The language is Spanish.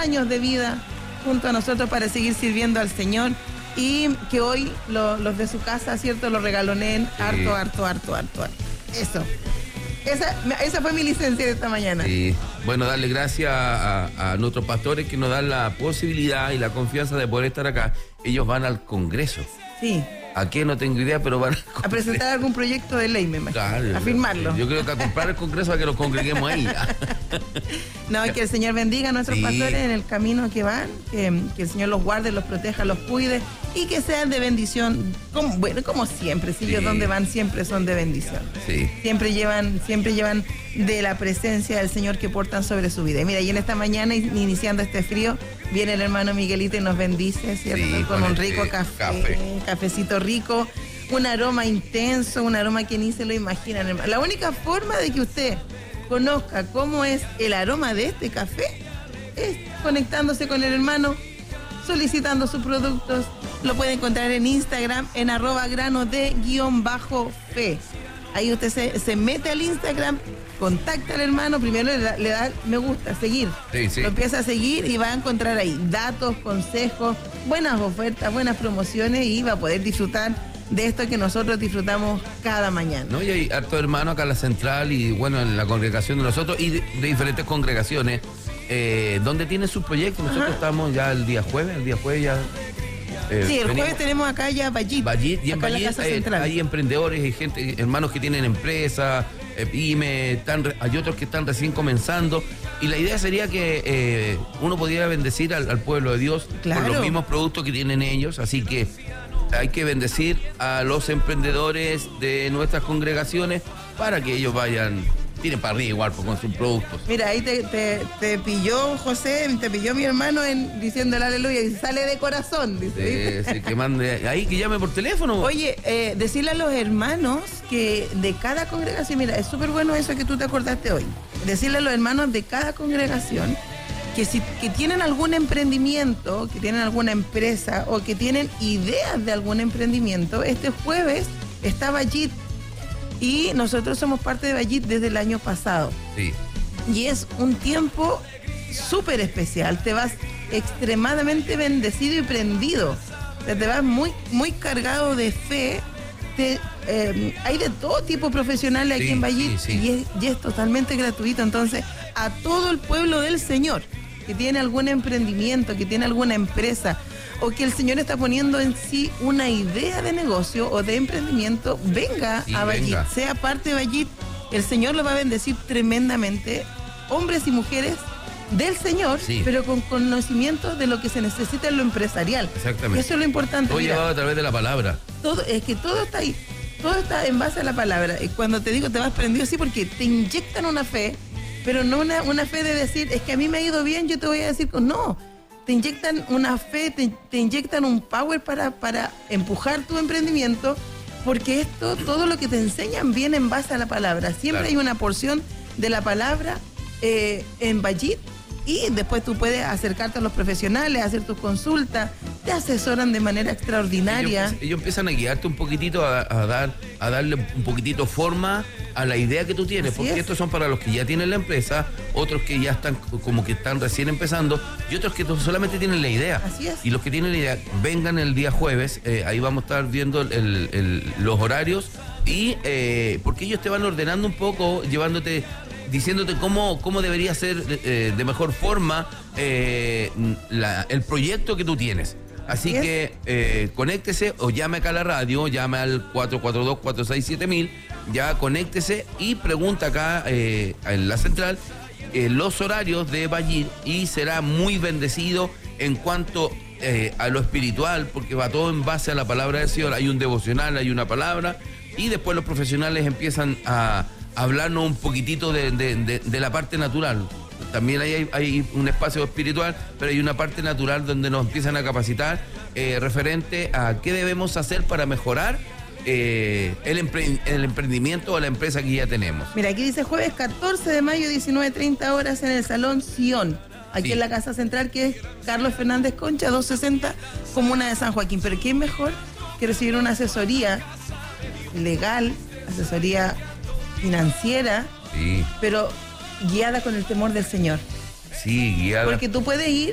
años de vida junto a nosotros para seguir sirviendo al Señor y que hoy los de su casa, ¿cierto?, lo regaloneen harto. Eso. Esa fue mi licencia de esta mañana. Sí. Bueno, darle gracias a nuestros pastores que nos dan la posibilidad y la confianza de poder estar acá. Ellos van al Congreso. Sí. ¿A qué? No tengo idea, pero van al Congreso. A presentar algún proyecto de ley, me imagino. Claro, a firmarlo. Yo creo que a comprar el Congreso a que nos congreguemos ahí. No, que el Señor bendiga a nuestros pastores en el camino que van, que el Señor los guarde, los proteja, los cuide y que sean de bendición, como siempre, si ellos donde van siempre son de bendición. Sí. Siempre llevan de la presencia del Señor que portan sobre su vida. Y mira, y en esta mañana, iniciando este frío, viene el hermano Miguelito y nos bendice, ¿cierto? Sí, con un rico cafecito rico, un aroma intenso, un aroma que ni se lo imaginan, hermano. La única forma de que usted conozca cómo es el aroma de este café es conectándose con el hermano, solicitando sus productos. Lo puede encontrar en Instagram en @granode_fe. Ahí usted se mete al Instagram, contacta al hermano, primero le da me gusta, seguir. Sí. Lo empieza a seguir y va a encontrar ahí datos, consejos, buenas ofertas, buenas promociones y va a poder disfrutar de esto que nosotros disfrutamos cada mañana. No, y hay harto hermano acá en la central y bueno, en la congregación de nosotros y de diferentes congregaciones donde tienen sus proyectos. Nosotros estamos ya el día jueves ya. Sí, el jueves tenemos acá ya Vallit, y en Vallit hay emprendedores, hay gente, hermanos que tienen empresas, pymes, hay otros que están recién comenzando y la idea sería que uno pudiera bendecir al pueblo de Dios con los mismos productos que tienen ellos, así que hay que bendecir a los emprendedores de nuestras congregaciones para que ellos tiren para arriba igual con sus productos. Mira, ahí te pilló José, te pilló mi hermano diciendo el aleluya y sale de corazón, dice. Sí, que mande ahí, que llame por teléfono. Oye, decirle a los hermanos que de cada congregación, mira, es súper bueno eso que tú te acordaste hoy, decirle a los hermanos de cada congregación que tienen algún emprendimiento, que tienen alguna empresa o que tienen ideas de algún emprendimiento, este jueves está Vallit y nosotros somos parte de Vallit desde el año pasado. Sí. Y es un tiempo súper especial, te vas extremadamente bendecido y prendido, o sea, te vas muy, muy cargado de fe. Hay de todo tipo profesionales aquí en Vallit y es totalmente gratuito, entonces a todo el pueblo del Señor que tiene algún emprendimiento, que tiene alguna empresa o que el Señor está poniendo en sí una idea de negocio o de emprendimiento, venga a Vallit, sea parte de Vallit, el Señor lo va a bendecir tremendamente, hombres y mujeres del Señor, pero con conocimiento de lo que se necesita en lo empresarial. Exactamente. Eso es lo importante. Todo llevado a través de la palabra. Todo está ahí, todo está en base a la palabra. Y cuando te digo te vas prendido, sí, porque te inyectan una fe, pero no una fe de decir, es que a mí me ha ido bien, yo te voy a decir, no, te inyectan una fe, te inyectan un power para empujar tu emprendimiento, porque todo lo que te enseñan viene en base a la palabra. Siempre hay una porción de la palabra en Vallit y después tú puedes acercarte a los profesionales, hacer tus consultas, te asesoran de manera extraordinaria. Ellos empiezan a guiarte un poquitito, a darle un poquitito forma a la idea que tú tienes, porque estos son para los que ya tienen la empresa, otros que ya están como que están recién empezando y otros que solamente tienen la idea. Así es. Y los que tienen la idea, vengan el día jueves, ahí vamos a estar viendo los horarios y porque ellos te van ordenando un poco, diciéndote cómo debería ser de mejor forma el proyecto que tú tienes. Así que conéctese o llame acá a la radio, llame al 442-467-1000, ya conéctese y pregunta acá en la central los horarios de Vallit y será muy bendecido en cuanto a lo espiritual, porque va todo en base a la palabra del Señor. Hay un devocional, hay una palabra y después los profesionales empiezan a hablarnos un poquitito de la parte natural. También hay un espacio espiritual, pero hay una parte natural donde nos empiezan a capacitar referente a qué debemos hacer para mejorar el emprendimiento o la empresa que ya tenemos. Mira, aquí dice jueves 14 de mayo, 19:30 horas en el Salón Sion, aquí en la Casa Central, que es Carlos Fernández Concha, 260, Comuna de San Joaquín. Pero ¿qué es mejor que recibir una asesoría legal, asesoría financiera, pero guiada con el temor del Señor? Sí, guiada. Porque tú puedes ir